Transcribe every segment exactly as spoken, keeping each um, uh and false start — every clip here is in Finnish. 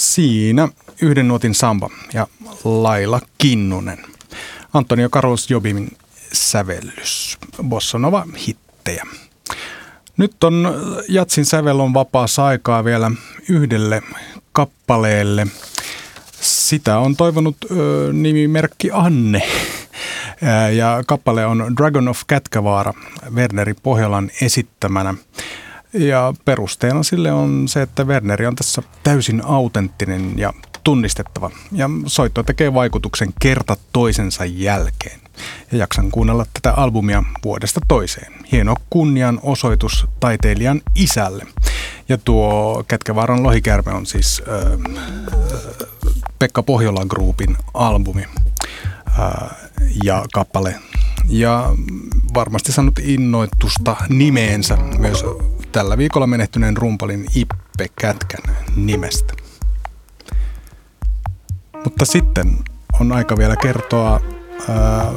Siinä yhden nuotin samba ja Laila Kinnunen. Antonio Carlos Jobimin sävellys. Bossa Nova hittejä. Nyt on Jatsin sävellon vapaassa aikaa vielä yhdelle kappaleelle. Sitä on toivonut ö, nimimerkki Anne. Ja kappale on Dragon of Kätkävaara Werneri Pohjolan esittämänä. Ja perusteena sille on se, että Werneri on tässä täysin autenttinen ja tunnistettava. Ja soitto tekee vaikutuksen kerta toisensa jälkeen. Ja jaksan kuunnella tätä albumia vuodesta toiseen. Hieno kunnian osoitus taiteilijan isälle. Ja tuo Kätkävaaran lohikärme on siis äh, Pekka Pohjola Groupin albumi äh, ja kappale. Ja varmasti saanut innoitusta nimeensä myös tällä viikolla menehtyneen rumpalin Ippe Kätkän nimestä. Mutta sitten on aika vielä kertoa, ää,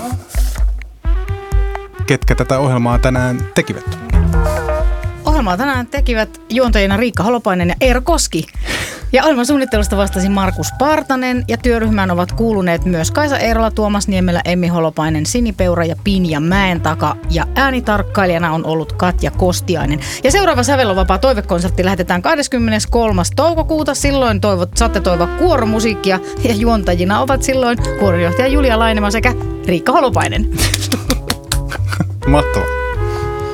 ketkä tätä ohjelmaa tänään tekivät. Ohjelmaa tänään tekivät juontajina Riikka Holopainen ja Eero Koski. Ja ohjelman suunnittelusta vastasi Markus Partanen ja työryhmään ovat kuuluneet myös Kaisa Eerola, Tuomas Niemelä, Emmi Holopainen, Sini Peura ja Pinja Mäentaka. Ja äänitarkkailijana on ollut Katja Kostiainen. Ja seuraava Sävellonvapaa toivekonsertti lähetetään kahdeskymmeneskolmas toukokuuta. Silloin toivot, saatte toivoa kuoromusiikkia ja juontajina ovat silloin kuoronjohtaja Julia Lainema sekä Riikka Holopainen. Mahtavaa.